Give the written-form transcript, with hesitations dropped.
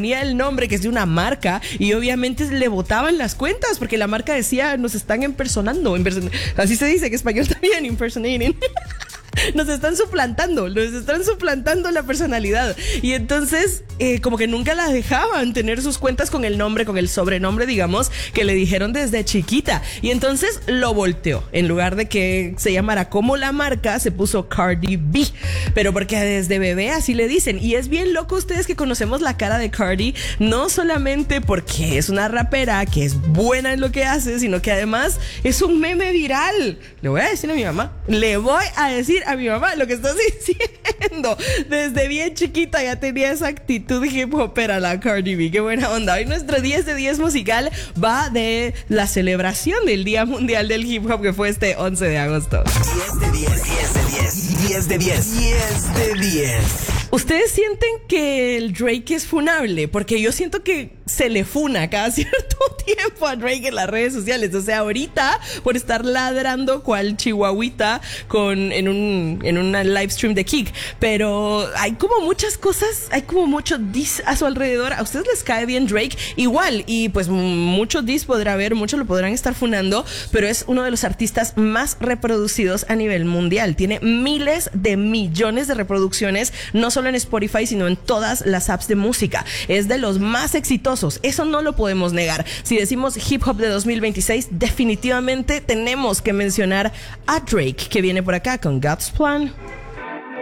ponía el nombre que es de una marca y obviamente le botaban las cuentas porque la marca decía nos están impersonando. Así se dice en español también, impersonating. Nos están suplantando la personalidad. Y entonces, como que nunca la dejaban tener sus cuentas con el nombre, con el sobrenombre, digamos, que le dijeron desde chiquita. Y entonces lo volteó. En lugar de que se llamara como la marca, se puso Cardi B. Pero porque desde bebé así le dicen. Y es bien loco ustedes que conocemos la cara de Cardi, no solamente porque es una rapera que es buena en lo que hace, sino que además es un meme viral. Le voy a decir a mi mamá lo que estás diciendo. Desde bien chiquita ya tenía esa actitud hip hopera la Cardi B. Qué buena onda. Hoy nuestro 10 de 10 musical va de la celebración del Día Mundial del Hip Hop que fue este 11 de agosto. 10 de 10, 10 de 10, 10 de 10, 10 de 10. ¿Ustedes sienten que el Drake es funable? Porque yo siento que se le funa cada cierto tiempo a Drake en las redes sociales. O sea, ahorita por estar ladrando cual chihuahuita en una live stream de Kik. Pero hay como muchas cosas, hay como mucho diss a su alrededor. ¿A ustedes les cae bien Drake? Igual, y pues mucho diss podrá haber, muchos lo podrán estar funando, pero es uno de los artistas más reproducidos a nivel mundial. Tiene miles de millones de reproducciones, no solo en Spotify, sino en todas las apps de música. Es de los más exitosos. Eso no lo podemos negar. Si decimos hip hop de 2026, definitivamente tenemos que mencionar a Drake, que viene por acá con God's Plan.